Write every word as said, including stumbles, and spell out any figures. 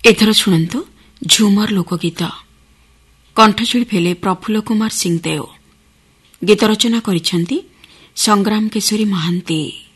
ଏଥର ଶୁଣନ୍ତୁ ଝୁମର ଲୋକଗୀତ। କଣ୍ଠଶିଳ୍ପୀ ହେଲେ ପ୍ରଫୁଲ୍ଲ କୁମାର ସିଂଦେଓ। ଗୀତ ରଚନା କରିଛନ୍ତି ସଂଗ୍ରାମ କେଶରୀ ମହାନ୍ତି।